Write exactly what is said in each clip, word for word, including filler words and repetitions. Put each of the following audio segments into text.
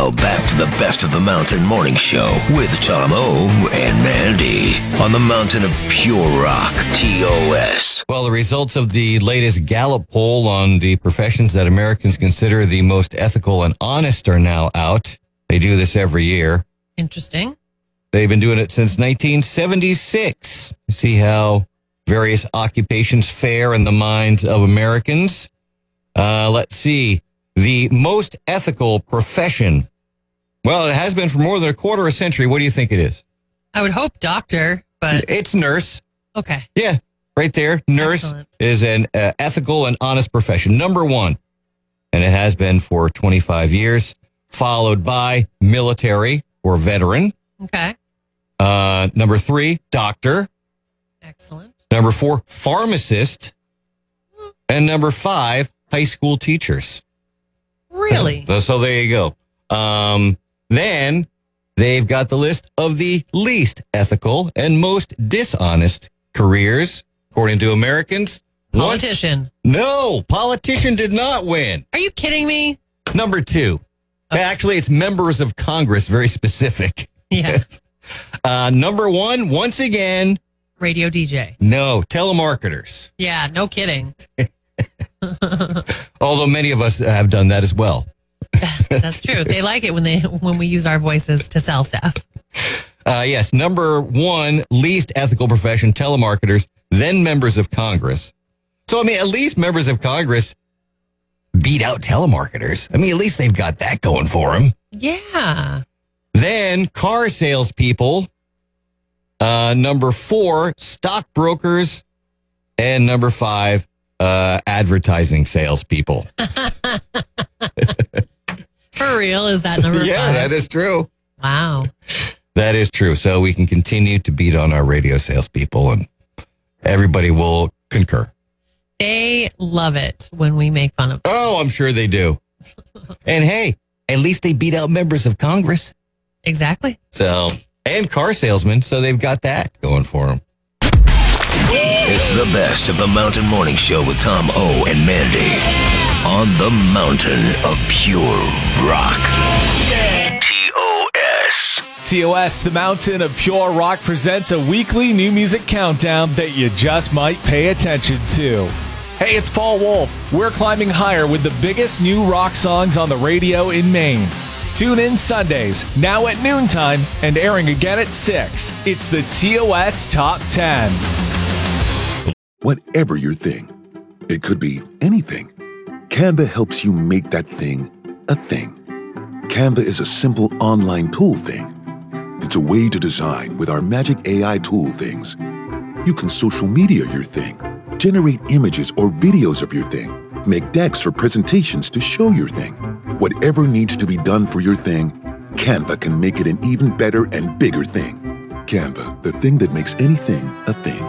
Now back to the Best of the Mountain Morning Show with Tom O and Mandy on the Mountain of Pure Rock, T O S. Well, the results of the latest Gallup poll on the professions that Americans consider the most ethical and honest are now out. They do this every year. Interesting. They've been doing it since nineteen seventy-six. See how various occupations fare in the minds of Americans. Uh, let's see. The most ethical profession. Well, it has been for more than a quarter of a century. What do you think it is? I would hope doctor, but... It's nurse. Okay. Yeah, right there. Nurse Excellent. is an uh, ethical and honest profession. Number one. And it has been for twenty-five years. Followed by military or veteran. Okay. Uh, number three, doctor. Excellent. Number four, pharmacist. And number five, high school teachers. Really? So, so there you go. Um, then they've got the list of the least ethical and most dishonest careers, according to Americans. Politician. One, no, politician did not win. Are you kidding me? Number two. Okay. Actually, it's members of Congress, very specific. Yeah. uh, number one, once again. Radio D J. No, telemarketers. Yeah, no kidding. Although many of us have done that as well. That's true. They like it when they when we use our voices to sell stuff. Uh, yes, number one, least ethical profession, telemarketers, then members of Congress. So, I mean, at least members of Congress beat out telemarketers. I mean, at least they've got that going for them. Yeah. Then car salespeople. Uh, number four, stockbrokers. And number five, uh, advertising salespeople. For real? Is that number Yeah, five? that is true. Wow. That is true. So we can continue to beat on our radio salespeople, and everybody will concur. They love it when we make fun of them. Oh, I'm sure they do. And hey, at least they beat out members of Congress. Exactly. So, and car salesmen. So they've got that going for them. It's the Best of the Mountain Morning Show with Tom O and Mandy on the Mountain of Pure Rock. T O S. T O S, the Mountain of Pure Rock, presents a weekly new music countdown that you just might pay attention to. Hey, it's Paul Wolf. We're climbing higher with the biggest new rock songs on the radio in Maine. Tune in Sundays, now at noontime, and airing again at six. It's the T O S Top ten. Whatever your thing, it could be anything. Canva helps you make that thing a thing. Canva is a simple online tool thing. It's a way to design with our magic A I tool things. You can social media your thing, generate images or videos of your thing, make decks for presentations to show your thing. Whatever needs to be done for your thing, Canva can make it an even better and bigger thing. Canva, the thing that makes anything a thing.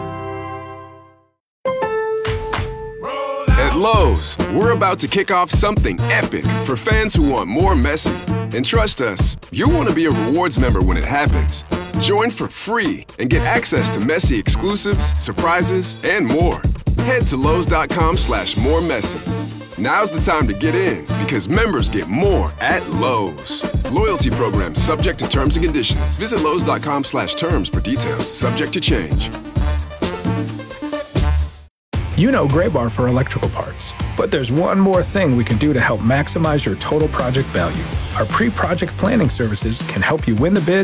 At Lowe's, we're about to kick off something epic for fans who want more messy. And trust us, you'll want to be a rewards member when it happens. Join for free and get access to messy exclusives, surprises, and more. Head to Lowe's.com slash more messy. Now's the time to get in because members get more at Lowe's. Loyalty program subject to terms and conditions. Visit Lowe's.com slash terms for details. Subject to change. You know Gray Bar for electrical parts, but there's one more thing we can do to help maximize your total project value. Our pre-project planning services can help you win the bid